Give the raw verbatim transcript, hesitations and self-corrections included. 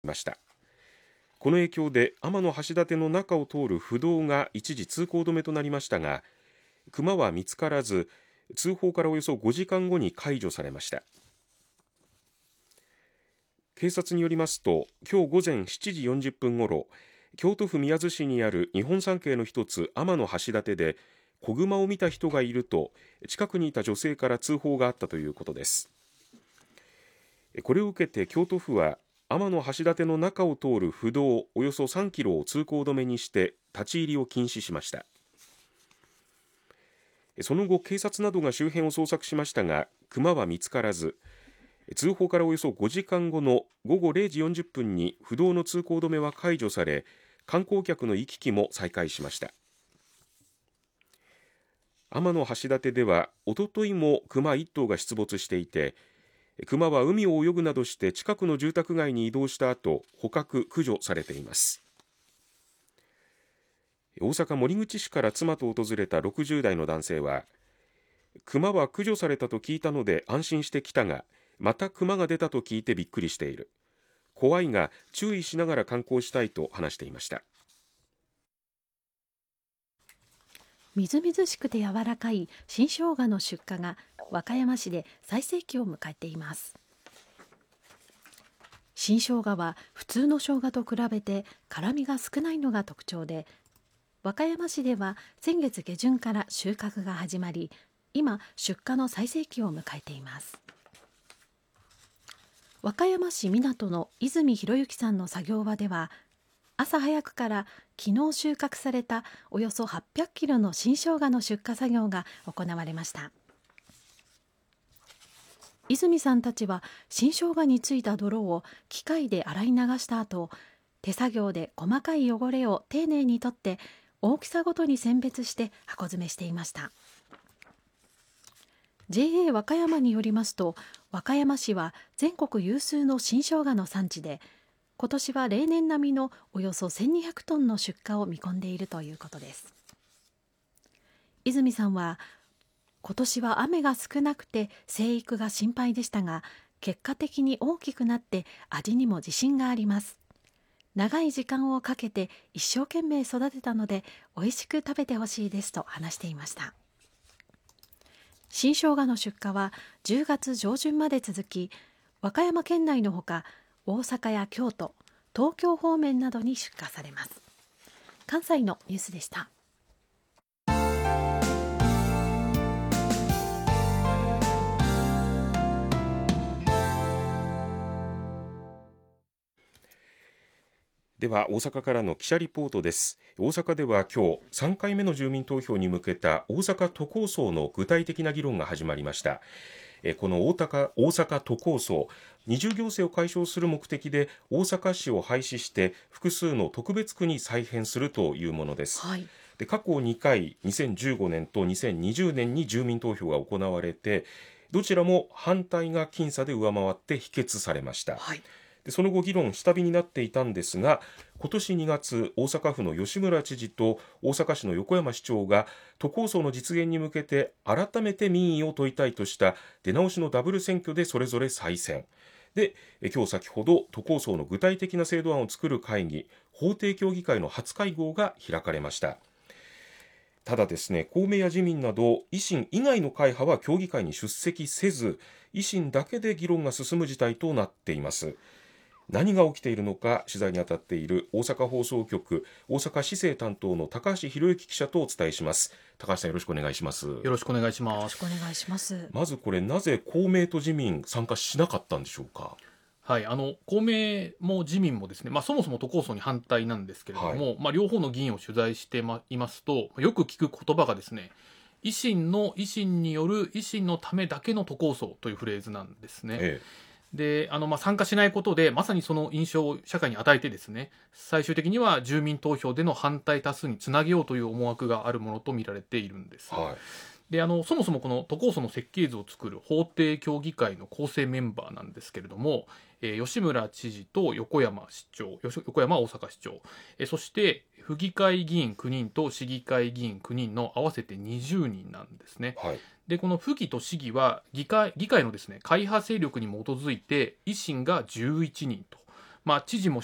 ました。この影響で天橋立の中を通る府道が一時通行止めとなりましたが、熊は見つからず、通報からおよそごじかんごに解除されました。警察によりますと、今日午前しちじよんじゅっぷんごろ、京都府宮津市にある日本三景の一つ天橋立で子熊を見た人がいると近くにいた女性から通報があったということです。これを受けて京都府は天橋立の中を通る府道およそさんキロを通行止めにして立ち入りを禁止しました。その後、警察などが周辺を捜索しましたが熊は見つからず、通報からおよそごじかんごのごごれいじよんじゅっぷんに府道の通行止めは解除され、観光客の行き来も再開しました。天橋立ではおとといも熊いっとうが出没していて、熊は海を泳ぐなどして近くの住宅街に移動した後、捕獲・駆除されています。大阪守口市から妻と訪れたろくじゅうだいの男性は、熊は駆除されたと聞いたので安心してきたが、また熊が出たと聞いてびっくりしている。怖いが注意しながら観光したいと話していました。 みずみずしくて柔らかい新生姜の出荷が和歌山市で最盛期を迎えています。新生姜は普通の生姜と比べて辛みが少ないのが特徴で、和歌山市では先月下旬から収穫が始まり、今出荷の最盛期を迎えています。和歌山市港の泉博之さんの作業場では、朝早くから昨日収穫されたおよそはっぴゃくキロの新生姜の出荷作業が行われました。泉さんたちは新生姜についた泥を機械で洗い流した後、手作業で細かい汚れを丁寧に取って大きさごとに選別して箱詰めしていました。 ジェーエー 和歌山によりますと、和歌山市は全国有数の新生姜の産地で、今年は例年並みのおよそせんにひゃくトンの出荷を見込んでいるということです。泉さんは、今年は雨が少なくて生育が心配でしたが、結果的に大きくなって味にも自信があります。長い時間をかけて一生懸命育てたので美味しく食べてほしいですと話していました。新生姜の出荷はじゅうがつじょうじゅんまで続き、和歌山県内のほか大阪や京都、東京方面などに出荷されます。関西のニュースでした。 では大阪からの記者リポートです。大阪では今日さんかいめの住民投票に向けた大阪都構想の具体的な議論が始まりました。この大阪、大阪都構想、二重行政を解消する目的で大阪市を廃止して複数の特別区に再編するというものです。 はい、 で過去にかい、にせんじゅうごねんとにせんにじゅうねんに住民投票が行われて、どちらも反対が僅差で上回って否決されました。 はい、 でその後議論下火になっていたんですが、今年にがつ大阪府の吉村知事と大阪市の横山市長が都構想の実現に向けて改めて民意を問いたいとした出直しのダブル選挙でそれぞれ再選で、今日先ほど都構想の具体的な制度案を作る会議、法定協議会の初会合が開かれました。ただですね、公明や自民など維新以外の会派は協議会に出席せず、維新だけで議論が進む事態となっています。何が起きているのか、取材に当たっている大阪放送局大阪市政担当の高橋博之記者とお伝えします。高橋さん、よろしくお願いします。 よろしくお願いします。 よろしくお願いします。 まずこれ、なぜ公明と自民参加しなかったんでしょうか。 はい、あの公明も自民もですね、まあ、そもそも都構想に反対なんですけれども、はい、まあ、両方の議員を取材していますと、よく聞く言葉がですね、維新の維新による維新のためだけの都構想というフレーズなんですね。ええであのまあ、参加しないことでまさにその印象を社会に与えてですね、最終的には住民投票での反対多数につなげようという思惑があるものと見られているんです。はい、であのそもそもこの都構想の設計図を作る法定協議会の構成メンバーなんですけれども、えー、吉村知事と横山市長、横山大阪市長、えー、そして府議会議員きゅうにんと市議会議員きゅうにんの合わせてにじゅうにんなんですね。はい、でこの府議と市議は議会、議会のですね会派勢力に基づいて維新がじゅういちにんと、 まあ、知事も